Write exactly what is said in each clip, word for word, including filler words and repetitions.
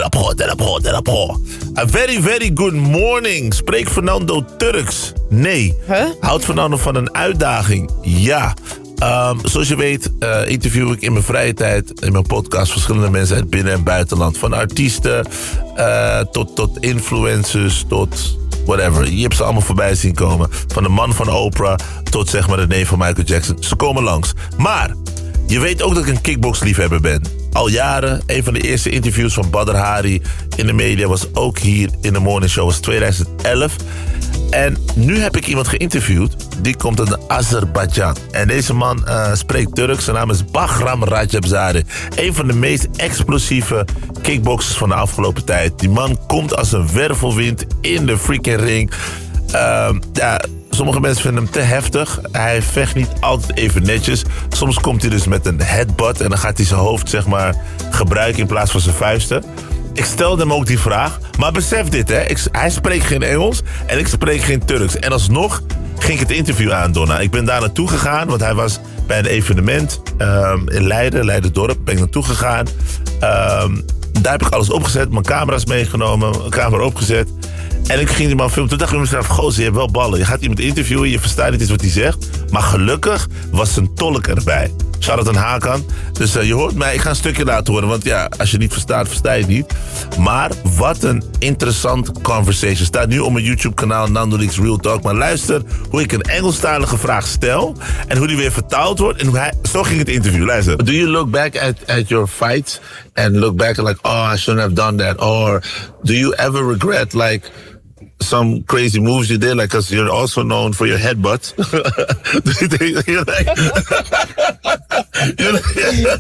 pro, de la pro, de la pro. A very, very good morning. Spreekt Fernando Turks? Nee. Huh? Houdt Fernando van een uitdaging? Ja. Um, zoals je weet uh, interview ik in mijn vrije tijd in mijn podcast verschillende mensen uit binnen- en buitenland. Van artiesten uh, tot, tot influencers tot whatever. Je hebt ze allemaal voorbij zien komen. Van de man van Oprah tot zeg maar de neef van Michael Jackson. Ze komen langs. Maar je weet ook dat ik een kickboxliefhebber ben. Al jaren, een van de eerste interviews van Badr Hari in de media was ook hier in de Morning Show, was twintig elf. En nu heb ik iemand geïnterviewd, die komt uit Azerbeidzjan. En deze man uh, spreekt Turks, zijn naam is Bahram Rajabzadeh. Een van de meest explosieve kickboxers van de afgelopen tijd. Die man komt als een wervelwind in de freaking ring. Uh, ja, sommige mensen vinden hem te heftig. Hij vecht niet altijd even netjes. Soms komt hij dus met een headbutt en dan gaat hij zijn hoofd zeg maar gebruiken in plaats van zijn vuisten. Ik stelde hem ook die vraag. Maar besef dit, hè. Ik, hij spreekt geen Engels en ik spreek geen Turks. En alsnog ging ik het interview aan, Donna. Ik ben daar naartoe gegaan, want hij was bij een evenement um, in Leiden, Leiderdorp. Ben ik naartoe gegaan. Um, daar heb ik alles opgezet, mijn camera's meegenomen, mijn camera opgezet. En ik ging die man filmen. Toen dacht ik mezelf, gozer, je hebt wel ballen. Je gaat iemand interviewen, je verstaat niet eens wat hij zegt. Maar gelukkig was zijn tolk erbij. Shout-out aan Hakan. Dus uh, je hoort mij, ik ga een stukje laten horen. Want ja, als je niet verstaat, versta je het niet. Maar wat een interessant conversation. Staat nu op mijn YouTube-kanaal Nando Leaks Real Talk. Maar luister hoe ik een Engelstalige vraag stel. En hoe die weer vertaald wordt. En hoe hij, zo ging het interview. Luister. Do you look back at, at your fights and look back and like, oh, I shouldn't have done that? Or do you ever regret like some crazy moves you did, like, because you're also known for your headbutt. you're like, you're like,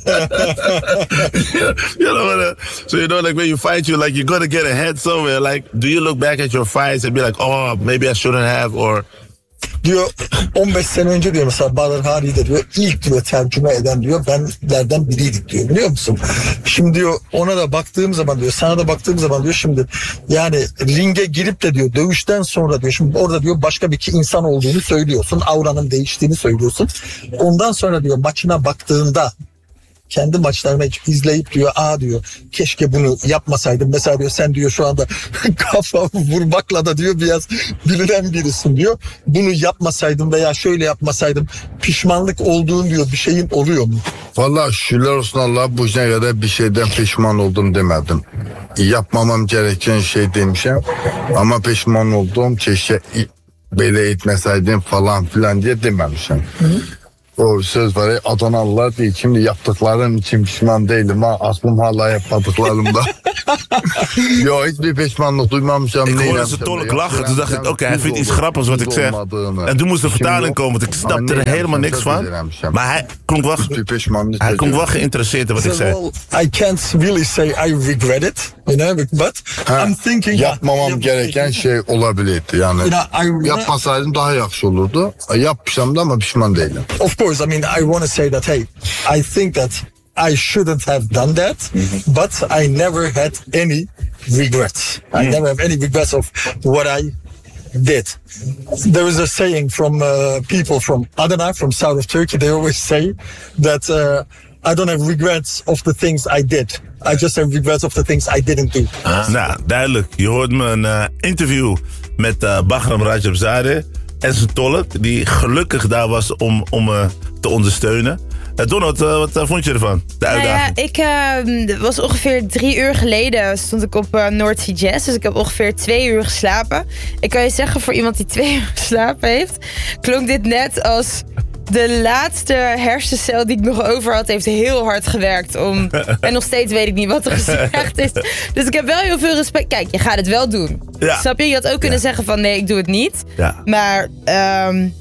you know, so you know, like when you fight, you like you're gonna get a head somewhere. Like, do you look back at your fights and be like, oh, maybe I shouldn't have, or diyor on beş sene önce diyor mesela Badr Hari'de diyor ilk diyor tercüme eden diyor benlerden biriydik diyor, biliyor musun? Şimdi diyor ona da baktığım zaman diyor, sana da baktığım zaman diyor, şimdi yani ringe girip de diyor dövüşten sonra diyor, şimdi orada diyor başka bir insan olduğunu söylüyorsun, auranın değiştiğini söylüyorsun. Ondan sonra diyor maçına baktığında kendi maçlarını izleyip diyor, aa diyor keşke bunu yapmasaydım. Mesela diyor sen diyor şu anda kafa vurmakla da diyor biraz bilinen birisin diyor. Bunu yapmasaydım veya şöyle yapmasaydım pişmanlık olduğun diyor bir şeyin oluyor mu? Vallahi şükürler olsun Allah'a bu yüzden kadar bir şeyden pişman oldum demedim. Yapmamam gereken şey demişim ama pişman oldum, keşke böyle etmeseydim falan filan diye dememişim. Hı hı. O söz var ya, Adanalılar değil, şimdi yaptıklarım için pişman değilim ha, aklım hala yapmadıklarımda. Yo, hiçbir pişmanlık duymamışım. Ik hoorde ze tolk lachen, toen dacht ik, oké, okay, hij vindt iets grappigs wat ik zeg. En toen moest de vertaling komen, want ik snapte er helemaal niks van. Maar hij klonk wel, hij klonk wel geïnteresseerd in wat ik zei. Well, I can't really say I regret it, you know, but ha, I'm thinking... Yapmamam gereken şey olabilirdi yani. You know, yapmasaydım daha yaxşı olurdu. Yapmışam da ama pişman değilim. Of course. I mean, I want to say that, hey, I think that I shouldn't have done that, mm-hmm. but I never had any regrets. Mm-hmm. I never have any regrets of what I did. There is a saying from uh, people from Adana, from south of Turkey. They always say that uh, I don't have regrets of the things I did. I just have regrets of the things I didn't do. Ah. Nou, duidelijk. Je hoort me een uh, interview met uh, Bahram Rajabzadeh en zijn tolk, die gelukkig daar was om, om me uh, te ondersteunen. Uh, Donald, uh, wat uh, vond je ervan? De uitdaging. Nou ja, ik uh, was ongeveer drie uur geleden stond ik op uh, North Sea Jazz. Dus ik heb ongeveer twee uur geslapen. Ik kan je zeggen, voor iemand die twee uur geslapen heeft, klonk dit net als de laatste hersencel die ik nog over had, heeft heel hard gewerkt om. En nog steeds weet ik niet wat er gezegd is. Dus ik heb wel heel veel respect. Kijk, je gaat het wel doen. Ja. Snap je? Je had ook kunnen ja. zeggen van nee, ik doe het niet. Ja. Maar um,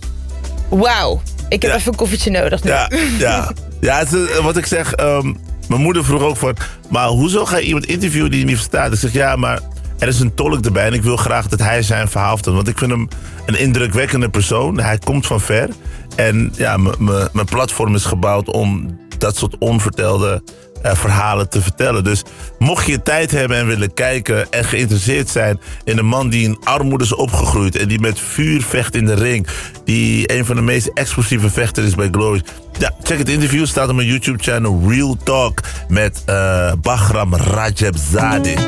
wauw. Ik heb ja. even een koffietje nodig nu. Ja, ja. ja het is, wat ik zeg, um, mijn moeder vroeg ook van, maar hoezo ga je iemand interviewen die je niet verstaat? Ik zeg ja, maar er is een tolk erbij en ik wil graag dat hij zijn verhaal vertelt. Want ik vind hem een indrukwekkende persoon. Hij komt van ver. En ja, mijn platform is gebouwd om dat soort onvertelde uh, verhalen te vertellen. Dus mocht je tijd hebben en willen kijken en geïnteresseerd zijn in een man die in armoede is opgegroeid en die met vuur vecht in de ring, die een van de meest explosieve vechters is bij Glory. Ja, check het interview, staat op mijn YouTube channel Real Talk met uh, Bahram Rajabzadeh.